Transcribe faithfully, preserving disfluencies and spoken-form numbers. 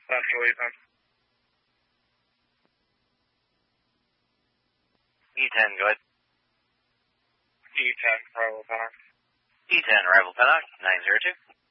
Central Ethan. E ten, go ahead. E ten, Rival Pennock. E ten, Rival Pennock, nine zero two.